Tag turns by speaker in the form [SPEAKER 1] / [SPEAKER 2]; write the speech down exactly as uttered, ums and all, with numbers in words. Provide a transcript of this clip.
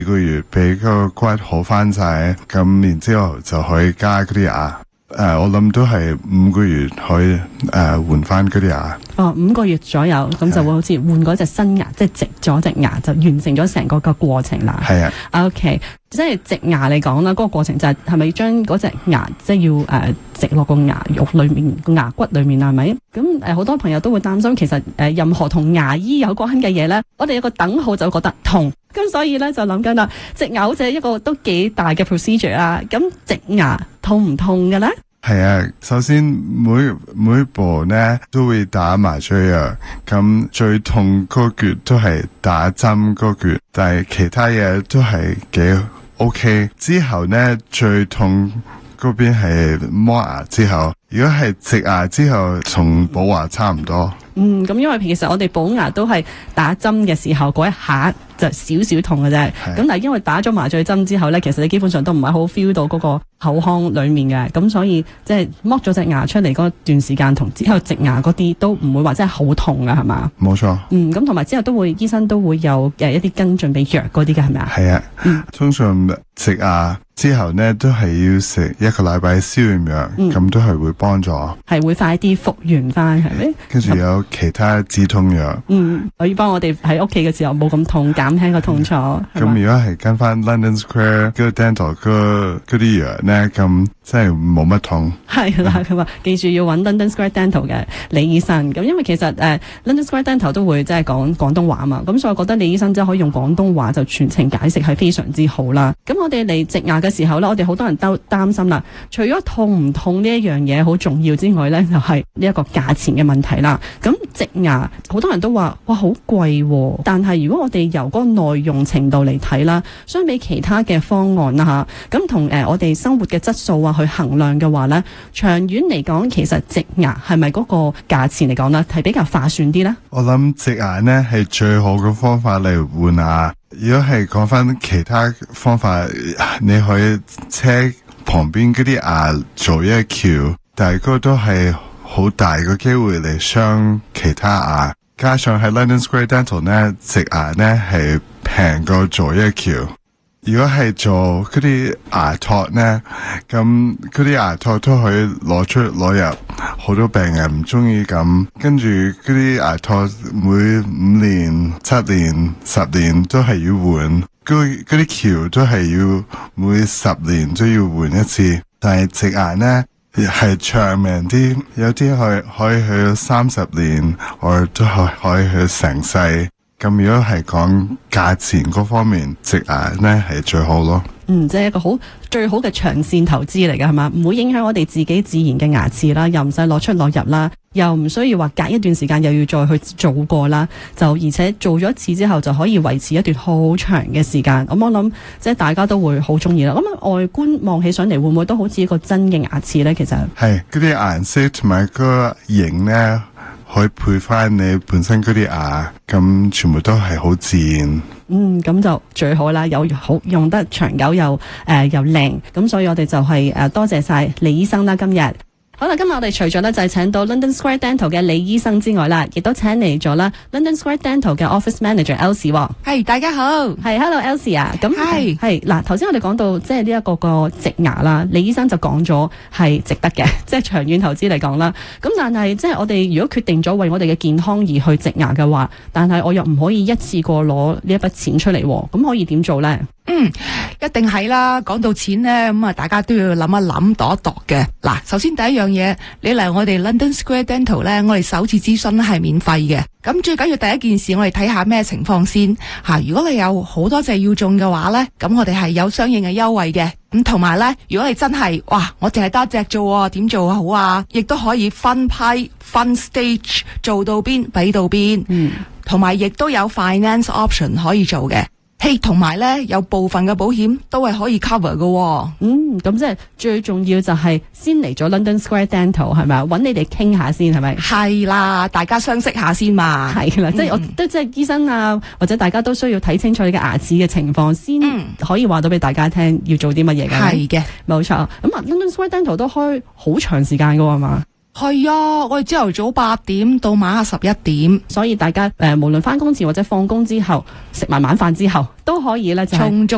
[SPEAKER 1] 一個月俾個骨好翻晒，咁然之後就可以加嗰啲牙。誒、呃，我諗都係五個月可以誒換翻嗰啲牙。
[SPEAKER 2] 哦，五個月左右，咁就會好似換嗰隻新牙，即係植咗隻牙，就完成咗成個個過程啦。
[SPEAKER 1] 係啊。
[SPEAKER 2] OK，即係植牙嚟講啦，嗰、那個過程就係係咪將嗰隻牙即係要誒、呃、植落個牙肉裏面個牙骨裏面係咪？咁誒好多朋友都會擔心，其實誒、呃、任何同牙醫有關嘅嘢咧，我哋有個等號就覺得痛。咁所以咧就諗緊啦，植牙好似一個都幾大嘅 procedure 啦。咁植牙痛唔痛嘅咧？
[SPEAKER 1] 係啊，首先每每步咧都會打麻醉藥，咁最痛嗰橛都係打針嗰橛，但係其他嘢都係幾 OK。之後咧最痛嗰邊係磨牙之後，如果係植牙之後，同補牙差唔多。
[SPEAKER 2] 嗯，咁因為其實我哋補牙都係打針嘅時候嗰一下就少少痛嘅啫。咁但係因為打咗麻醉針之後咧，其實你基本上都唔係好 feel 到嗰個口腔裏面嘅，咁所以即係剝咗隻牙出嚟嗰段時間同之後植牙嗰啲都唔會話真係好痛噶，係嘛？
[SPEAKER 1] 冇錯。
[SPEAKER 2] 嗯，咁同埋之後都會醫生都會有誒一啲跟進俾藥嗰啲嘅，係咪啊？
[SPEAKER 1] 係啊。
[SPEAKER 2] 嗯，
[SPEAKER 1] 通常植牙之後呢都係要食一個禮拜消炎藥，咁、嗯、都係會幫助，係
[SPEAKER 2] 會快啲復原翻，係咪？
[SPEAKER 1] 跟住有其他止痛藥，
[SPEAKER 2] 嗯，可以幫我哋喺屋企嘅時候冇咁痛，減輕個痛楚。咁、
[SPEAKER 1] 嗯、如果係跟翻 London Square 嗰 dental 嗰嗰啲藥呢，咁真係冇乜痛。
[SPEAKER 2] 係啦，咁啊，記住要揾 London Square Dental 嘅李醫生。咁因為其實誒、呃、London Square Dental 都會即係講廣東話嘛，咁所以我覺得李醫生真係可以用廣東話就全程解釋係非常之好啦。咁我哋嚟植牙嘅時候咧，我哋好多人都擔心啦，除咗痛唔痛呢一樣嘢好重要之外咧，就係呢一個價錢嘅問題啦。咁植牙好多人都話哇好貴喎，但係如果我哋由嗰個耐用程度嚟睇啦，相比其他嘅方案啦嚇，咁同誒我哋生活嘅質素啊去衡量嘅話咧，長遠嚟講其實植牙係咪嗰個價錢嚟講咧係比較划算啲咧？
[SPEAKER 1] 我諗植牙呢係最好嘅方法嚟換牙。如果係講翻其他方法，你可以車旁邊嗰啲牙做一橋，但係嗰都係好大個機會嚟傷其他牙。加上喺 London Square Dental 呢，植牙呢係平過做一橋。如果係做嗰啲牙托呢，咁嗰啲牙托都可以攞出攞入，好多病人唔中意咁。跟住嗰啲牙托每五年、七年、十年都係要換，嗰嗰啲橋都係要每十年都要換一次。但係植牙呢係長命啲，有啲可以可以去三十年，或都可可以去成世。咁如果係講價錢嗰方面，植牙呢係最好咯。
[SPEAKER 2] 嗯，即係一個好最好嘅長線投資嚟㗎，係嘛？唔會影響我哋自己自然嘅牙齒啦，又唔使攞出攞入啦，又唔需要話隔一段時間又要再去做過啦。就而且做咗一次之後就可以維持一段好長嘅時間。咁我諗即係大家都會好中意啦。咁外觀望起上嚟會唔會都好似一個真嘅牙齒呢？其實係
[SPEAKER 1] 嗰啲顏色同埋個型呢，可以配翻你本身嗰啲牙，咁全部都係好自然。
[SPEAKER 2] 嗯，咁就最好啦，有好用得長久又誒、呃、又靚，咁所以我哋就係、是、誒、呃、多謝晒李醫生啦，今日。好啦，今日我哋除咗咧就係請到 London Square Dental 嘅李醫生之外啦，亦都請嚟咗啦 London Square Dental 嘅 Office Manager Elsie。係、
[SPEAKER 3] hey, 大家好，
[SPEAKER 2] 係 Hello Elsie 啊，咁
[SPEAKER 3] 係
[SPEAKER 2] 係嗱，頭先我哋講到即係呢一個個植牙啦，李醫生就講咗係值得嘅，即係長遠投資嚟講啦。咁但係即係我哋如果決定咗為我哋嘅健康而去植牙嘅話，但係我又唔可以一次過攞呢一筆錢出嚟，咁可以點做咧？
[SPEAKER 3] 嗯，一定係啦。講到錢呢，咁啊，大家都要諗一諗，度一度嘅。嗱，首先第一樣嘢，你嚟我哋 London Square Dental 呢，我哋首次諮詢係免費嘅。咁最緊要第一件事，我哋睇下咩情況先吓。如果你有好多隻要種嘅話呢，咁我哋係有相應嘅優惠嘅。咁同埋呢，如果你真係哇，我淨係得一隻做，點做好啊？亦都可以分批分 stage 做到邊俾到邊。嗯，同埋亦都有 finance option 可以做嘅。嘿，同埋咧，有部分嘅保險都係可以 cover 嘅、哦。
[SPEAKER 2] 嗯，咁即係最重要就係先嚟咗 London Square Dental 係咪啊？揾你哋傾下先係咪？
[SPEAKER 3] 係啦，大家相識下先嘛。
[SPEAKER 2] 係啦，嗯、即係我都即係醫生啊，或者大家都需要睇清楚你嘅牙齒嘅情況先，可以話到俾大家聽要做啲乜嘢嘅。
[SPEAKER 3] 係嘅，
[SPEAKER 2] 冇錯。咁啊 ，London Square Dental 都開好長時間㗎係嘛？
[SPEAKER 3] 係啊，我哋朝頭早八點到晚黑十一點，
[SPEAKER 2] 所以大家誒、呃、無論翻工前或者放工之後，食埋晚飯之後都可以咧，就係、
[SPEAKER 3] 充足